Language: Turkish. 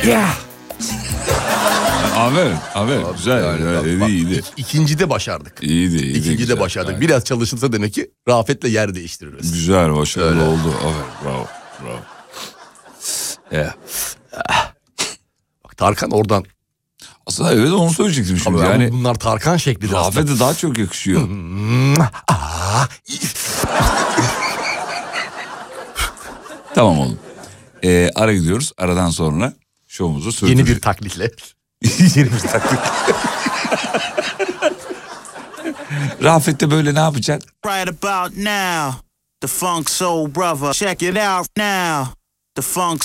Aferin. Güzel. İyiydi. İkincide başardık. İyiydi. İkincide güzel. başardık. Yani. Biraz çalışılsa demek ki Rafet'le yer değiştiririz. Güzel, başarılı oldu. Aferin, bravo. Bak Tarkan oradan. Aslında evet, onu söyleyecektim şimdi. Abi, yani bunlar Tarkan şekli. Rafet'e daha çok yakışıyor. Tamam oğlum. Ara gidiyoruz. Aradan sonra şovumuzu sürdürüyoruz. Yeni bir taklitle. Rafet'te böyle ne yapacaksın? Right about now, the Funk Soul Brother. Check it out now. The Funk